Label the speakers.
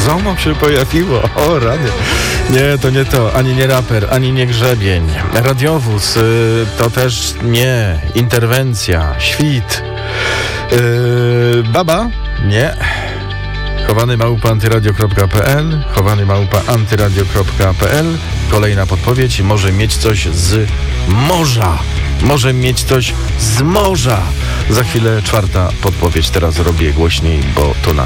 Speaker 1: ZOMO się pojawiło. O, rany. Nie, to nie to. Ani nie raper, ani nie grzebień. Radiowóz to też nie. Interwencja. Świt. Baba? Nie. chowany@antyradio.pl chowany@antyradio.pl. Kolejna podpowiedź. Może mieć coś z morza. Może mieć coś z morza. Za chwilę czwarta podpowiedź. Teraz robię głośniej, bo to na